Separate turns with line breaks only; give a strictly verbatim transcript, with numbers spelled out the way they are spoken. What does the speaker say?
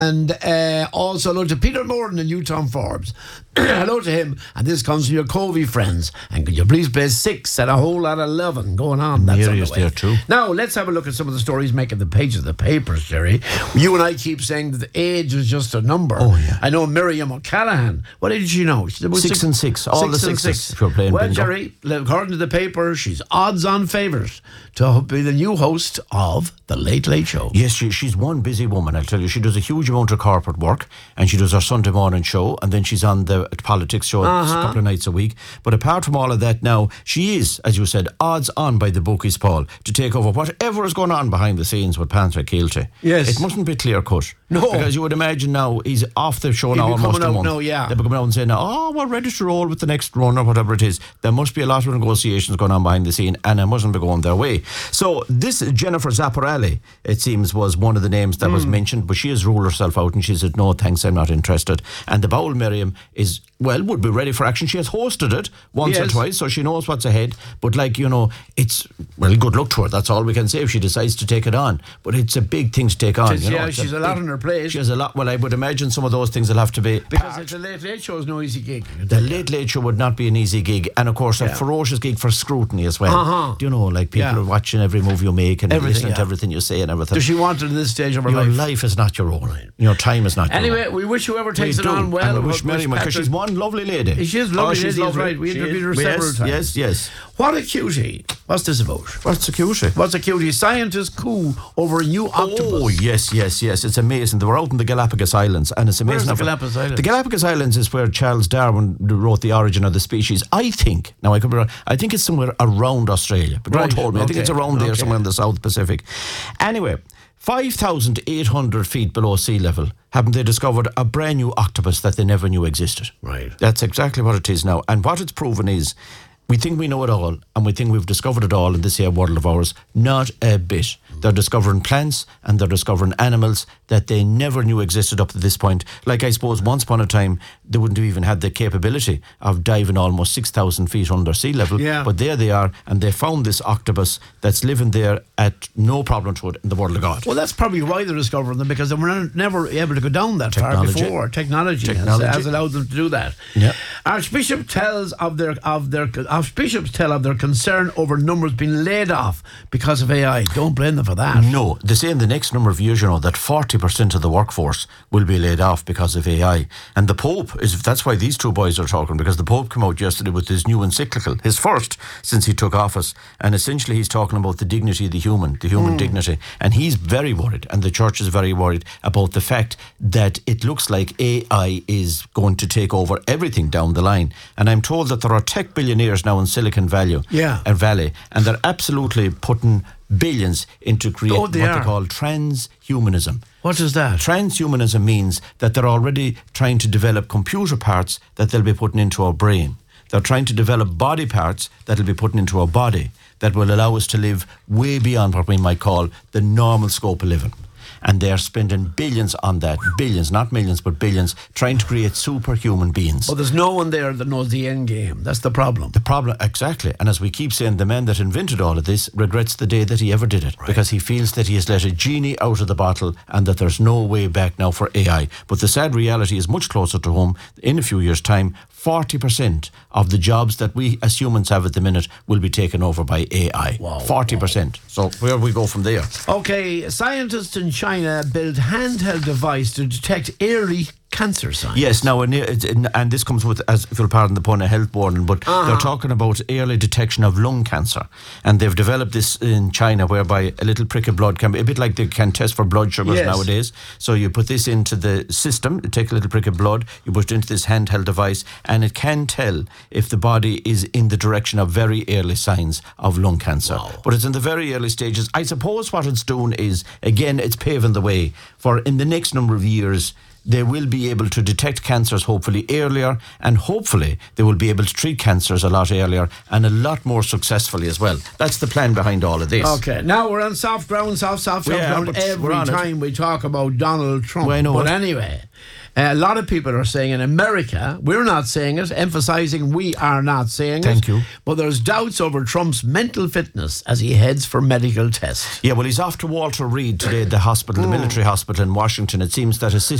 And uh, also hello to Peter Morden and Newton Forbes. Hello to him. And this comes from your Covey friends. And could you please play six and a whole lot of loving going on? That's on the way.
There too.
Now, let's have a look at some of the stories making the pages of the papers, Jerry. You and I keep saying that the age is just a number.
Oh, yeah.
I know Miriam O'Callaghan. What did she know? She
six, six and six. All
six
the
and
sixes.
six.
If you're playing
well,
bingo.
Jerry, according to the paper, she's odds-on favourite to be the new host of The Late Late Show.
Yes, she, she's one busy woman, I'll tell you. She does a huge amount of corporate work, and she does her Sunday morning show, and then she's on the politics show uh-huh. a couple of nights a week. But apart from all of that now, she is, as you said, odds on by the bookies, Paul, to take over whatever is going on behind the scenes with Patrick Keelty.
Yes.
It mustn't be clear cut.
No.
Because you would imagine now he's off the show now almost a month.
No, yeah.
They'll be coming out and saying, oh, we're ready to roll with the next run or whatever it is. There must be a lot of negotiations going on behind the scene, and it mustn't be going their way. So this Jennifer Zapparelli, it seems, was one of the names that mm. was mentioned, but she has ruled herself out and she said, no, thanks, I'm not interested. And the Bowl Miriam is, well, would be ready for action. She has hosted it once yes. or twice, so she knows what's ahead. But like, you know, it's, well, good luck to her. That's all we can say if she decides to take it on. But it's a big thing to take on.
She's,
you know,
yeah, she's a, a lot on her plate.
She has a lot. Well, I would imagine some of those things will have to be...
Because it's the Late Late Show is no easy gig.
The Late Late Show would not be an easy gig. And of course, yeah. a ferocious gig for scrutiny as well.
Uh-huh.
Do you know, like people
yeah.
are watching every move you make and
everything,
listening
yeah.
to everything you say and everything.
Does she want it at this stage of her
your
life?
Your life is not your own. Your time is not your
anyway,
own.
Anyway, we wish whoever takes
we
it
do.
on well.
And we wish Miriam, because she's one lovely lady.
She is lovely
oh, she's
lady,
lovely.
right. We
she
interviewed her
is.
several
yes,
times.
Yes, yes.
What a cutie. What's this about?
What's a cutie?
What's a cutie? Scientists coup over a new octopus.
Oh, yes, yes, yes. It's amazing. They were out in the Galapagos Islands, and it's amazing.
Where's the Galapagos Islands?
The Galapagos Islands is where Charles Darwin wrote The Origin of the Species. I think, now I could be wrong, I think it's somewhere around Australia, but
right.
don't hold me.
Okay.
I think it's around there,
okay.
somewhere in the South Pacific. Anyway, five thousand eight hundred feet below sea level, haven't they discovered a brand new octopus that they never knew existed?
Right.
That's exactly what it is now. And what it's proven is, we think we know it all, and we think we've discovered it all in this here world of ours. Not a bit. They're discovering plants and they're discovering animals that they never knew existed up to this point. Like, I suppose, once upon a time, they wouldn't have even had the capability of diving almost six thousand feet under sea level.
Yeah.
But there they are, and they found this octopus that's living there at no problem to it in the world of God.
Well, that's probably why they're discovering them, because they were never able to go down that
Technology.
far before. Technology,
Technology.
Has, has allowed them to do that.
Yep.
Archbishop tells of their of their Archbishops tell of their concern over numbers being laid off because of A I. Don't blame them for that.
No, they say in the next number of years, you know, that forty percent of the workforce will be laid off because of A I. And the Pope is, that's why these two boys are talking, because the Pope came out yesterday with his new encyclical, his first since he took office. And essentially he's talking about the dignity of the human, the human mm. dignity. And he's very worried, and the church is very worried about the fact that it looks like A I is going to take over everything down the line. And I'm told that there are tech billionaires now in Silicon Valley,
yeah.
uh, Valley, and they're absolutely putting billions into create
oh, they
what
are.
they call transhumanism.
What is that?
Transhumanism means that they're already trying to develop computer parts that they'll be putting into our brain. They're trying to develop body parts that will be put into our body that will allow us to live way beyond what we might call the normal scope of living. And they're spending billions on that. Billions, not millions, but billions, trying to create superhuman beings.
But there's no one there that knows the end game. That's the problem.
The problem, exactly. And as we keep saying, the man that invented all of this regrets the day that he ever did it. Right. Because he feels that he has let a genie out of the bottle and that there's no way back now for A I. But the sad reality is much closer to home. In a few years' time, forty percent of the jobs that we as humans have at the minute will be taken over by A I.
Wow.
forty percent. So where we go from there?
Okay, scientists in China build handheld device to detect early cancer signs.
Yes, now, and, and this comes with, as if you'll pardon the pun, a health warning, but uh-huh. they're talking about early detection of lung cancer. And they've developed this in China whereby a little prick of blood can be, a bit like they can test for blood sugars yes. nowadays. So you put this into the system, you take a little prick of blood, you put it into this handheld device, and it can tell if the body is in the direction of very early signs of lung cancer.
Wow.
But it's in the very early stages. I suppose what it's doing is, again, it's paving the way for in the next number of years, they will be able to detect cancers hopefully earlier, and hopefully they will be able to treat cancers a lot earlier and a lot more successfully as well. That's the plan behind all of this.
Okay, now we're on soft ground, soft, soft, soft
yeah,
ground every time it. we talk about Donald Trump.
Well, I know
but
it.
anyway, Uh, a lot of people are saying in America, we're not saying it, emphasising we are not saying
Thank
it.
you.
But there's doubts over Trump's mental fitness as he heads for medical tests.
Yeah, well, he's off to Walter Reed today, the hospital, the military hospital in Washington. It seems that a